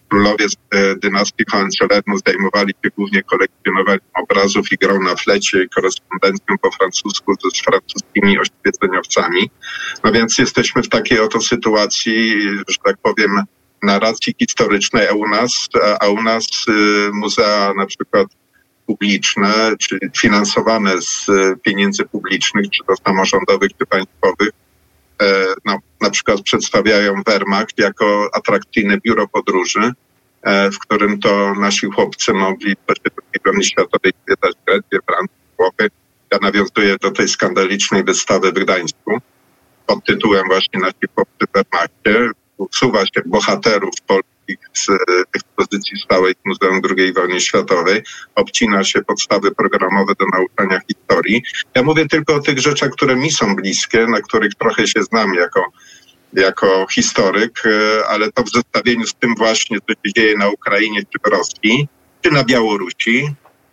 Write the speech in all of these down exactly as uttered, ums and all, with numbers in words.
królowie z dynastii Hohenzollernów zajmowali się głównie kolekcjonowaniem obrazów i grą na flecie i korespondencją po francusku z francuskimi oświeceniowcami. No więc jesteśmy w takiej oto sytuacji, że tak powiem, narracji historycznej, a u nas, a u nas muzea na przykład publiczne, czy finansowane z pieniędzy publicznych, czy to samorządowych, czy państwowych, no, na przykład przedstawiają Wehrmacht jako atrakcyjne biuro podróży, w którym to nasi chłopcy mogli w czasie drugiej wojny światowej zwiedzać Grecję, Francję, Włochy. Ja nawiązuję do tej skandalicznej wystawy w Gdańsku pod tytułem właśnie Nasi chłopcy w Wehrmachcie. Usuwa się bohaterów polskich z ekspozycji stałej w Muzeum drugiej wojny światowej, obcina się podstawy programowe do nauczania historii. Ja mówię tylko o tych rzeczach, które mi są bliskie, na których trochę się znam jako, jako historyk, ale to w zestawieniu z tym właśnie, co się dzieje na Ukrainie, czy w Rosji, czy na Białorusi,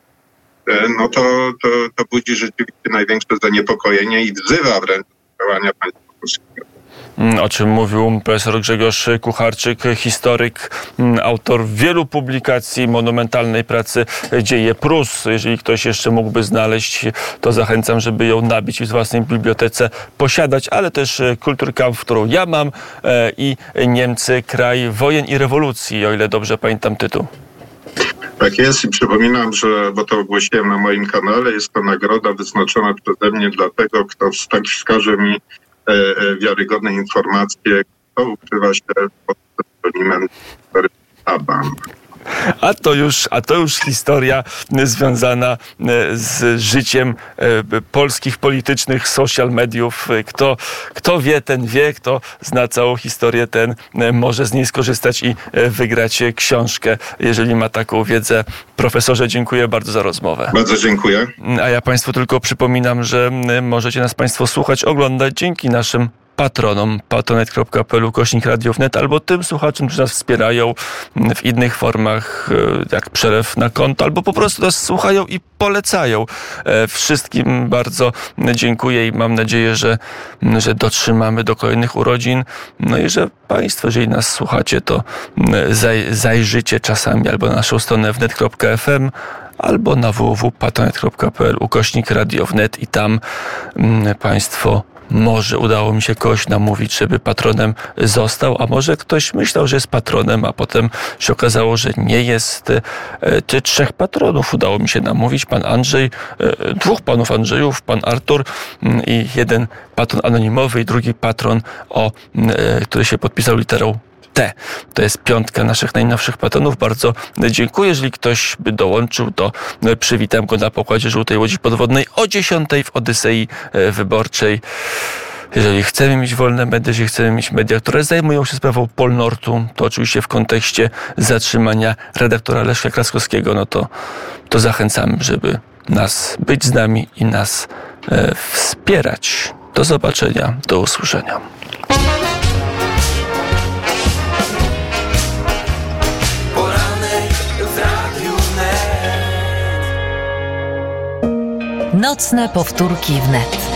no to, to, to budzi rzeczywiście największe zaniepokojenie i wzywa wręcz do działania państwa polskiego. O czym mówił profesor Grzegorz Kucharczyk, historyk, autor wielu publikacji, monumentalnej pracy Dzieje Prus. Jeżeli ktoś jeszcze mógłby znaleźć, to zachęcam, żeby ją nabić i w własnej bibliotece posiadać, ale też Kulturkampf, którą ja mam, i Niemcy, kraj wojen i rewolucji, o ile dobrze pamiętam tytuł. Tak jest i przypominam, że, bo to ogłosiłem na moim kanale, jest to nagroda wyznaczona przeze mnie dla tego, kto tak wskaże mi e, e, wiarygodne informacje, kto ukrywa się pod pseudonimem Abam. A to już, a to już historia związana z życiem polskich politycznych social mediów. Kto, kto wie, ten wie, kto zna całą historię, ten może z niej skorzystać i wygrać książkę, jeżeli ma taką wiedzę. Profesorze, dziękuję bardzo za rozmowę. Bardzo dziękuję. A ja Państwu tylko przypominam, że możecie nas Państwo słuchać, oglądać dzięki naszym patronom, patronite kropka p l ukośnik radio kropka net, albo tym słuchaczom, którzy nas wspierają w innych formach, jak przelew na konto, albo po prostu nas słuchają i polecają. Wszystkim bardzo dziękuję i mam nadzieję, że, że dotrzymamy do kolejnych urodzin. No i że Państwo, jeżeli nas słuchacie, to zaj, zajrzycie czasami albo na naszą stronę wnet kropka f m, albo na w w w kropka patronite kropka p l ukośnik radio kropka net i tam Państwo może udało mi się kogoś namówić, żeby patronem został, a może ktoś myślał, że jest patronem, a potem się okazało, że nie jest. Ty trzech patronów udało mi się namówić. Pan Andrzej, dwóch panów Andrzejów, pan Artur i jeden patron anonimowy i drugi patron, o, który się podpisał literą T. To jest piątka naszych najnowszych patronów. Bardzo dziękuję. Jeżeli ktoś by dołączył, to przywitam go na pokładzie żółtej łodzi podwodnej o dziesiątej w Odysei Wyborczej. Jeżeli chcemy mieć wolne media, jeżeli chcemy mieć media, które zajmują się sprawą Polnortu, to oczywiście w kontekście zatrzymania redaktora Leszka Kraskowskiego, no to, to zachęcamy, żeby nas być z nami i nas e, wspierać. Do zobaczenia, do usłyszenia. Nocne powtórki wnet.